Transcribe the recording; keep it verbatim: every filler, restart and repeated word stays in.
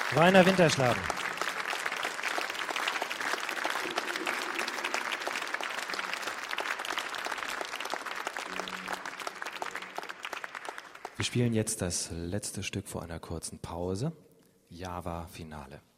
Rainer Winterschlagen. Wir spielen jetzt das letzte Stück vor einer kurzen Pause, Java Finale.